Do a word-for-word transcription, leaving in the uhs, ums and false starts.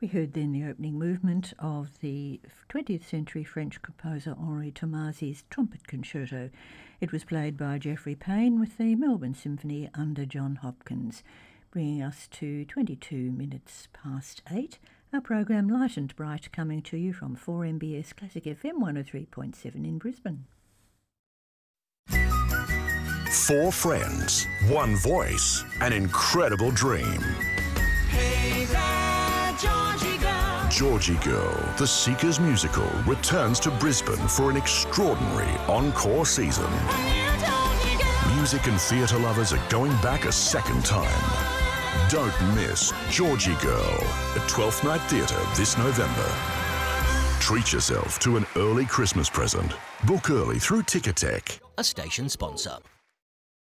We heard then the opening movement of the twentieth century French composer Henri Tomasi's Trumpet Concerto. It was played by Geoffrey Payne with the Melbourne Symphony under John Hopkins, bringing us to twenty-two minutes past eight. Our program Light and Bright coming to you from four M B S Classic F M one oh three point seven in Brisbane. Four friends, one voice, an incredible dream. Hey there, Georgie Girl. Georgie Girl, the Seekers musical, returns to Brisbane for an extraordinary encore season. Music and theatre lovers are going back a second time. Don't miss Georgie Girl at Twelfth Night Theatre this November. Treat yourself to an early Christmas present. Book early through Ticketek. A station sponsor.